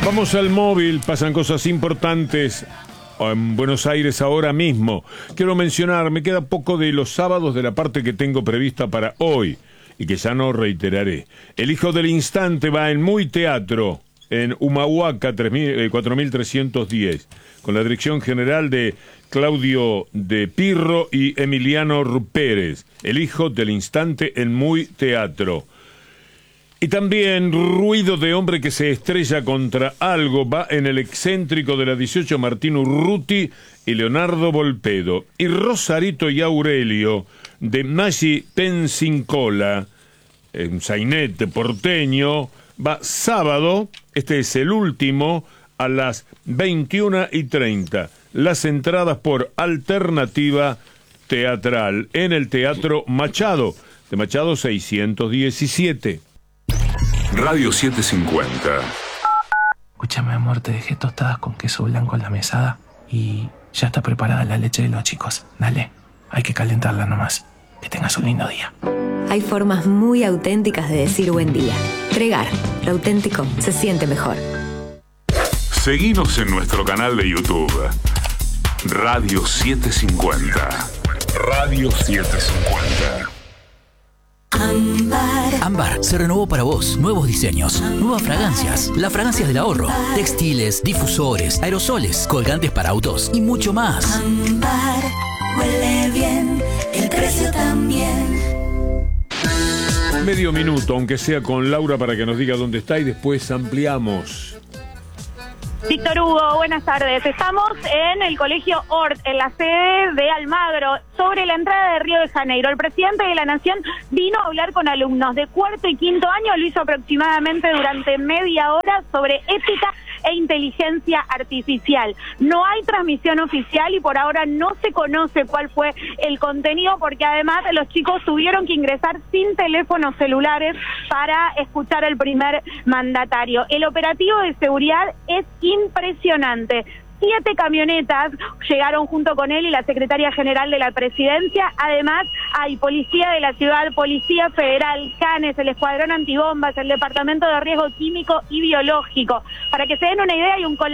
Vamos al móvil, pasan cosas importantes en Buenos Aires ahora mismo. Quiero mencionar, me queda poco de los sábados de la parte que tengo prevista para hoy y que ya no reiteraré. El Hijo del Instante va en Muy Teatro, en Humahuaca 4310, con la dirección general de Claudio de Pirro y Emiliano Pérez. El Hijo del Instante en Muy Teatro. Y también Ruido de hombre que se estrella contra algo va en el excéntrico de la 18 Martín Urruti y Leonardo Volpedo. Y Rosarito y Aurelio de Maggi Pensincola, un sainete porteño, va sábado, este es el último, a las 21:30. Las entradas por Alternativa Teatral en el Teatro Machado, de Machado 617. Radio 750. Escúchame, amor, te dejé tostadas con queso blanco en la mesada y ya está preparada la leche de los chicos. Dale, hay que calentarla nomás. Que tengas un lindo día. Hay formas muy auténticas de decir buen día. Tregar, lo auténtico se siente mejor. Seguinos en nuestro canal de YouTube. Radio 750. Radio 750. Ámbar se renovó para vos. Nuevos diseños, nuevas fragancias, las fragancias del ahorro, textiles, difusores, aerosoles, colgantes para autos y mucho más. Ámbar huele bien, el precio también. Medio minuto, aunque sea con Laura, para que nos diga dónde está y después ampliamos. Víctor Hugo, buenas tardes. Estamos en el Colegio Hort, en la sede de Almagro, sobre la entrada de Río de Janeiro. El presidente de la Nación vino a hablar con alumnos de cuarto y quinto año, lo hizo aproximadamente durante media hora sobre ética e inteligencia artificial. No hay transmisión oficial y por ahora no se conoce cuál fue el contenido, porque además los chicos tuvieron que ingresar sin teléfonos celulares para escuchar al primer mandatario. El operativo de seguridad es impresionante. 7 camionetas llegaron junto con él y la secretaria general de la presidencia. Además, hay policía de la ciudad, policía federal, CANES, el escuadrón antibombas, el departamento de riesgo químico y biológico. Para que se den una idea, hay un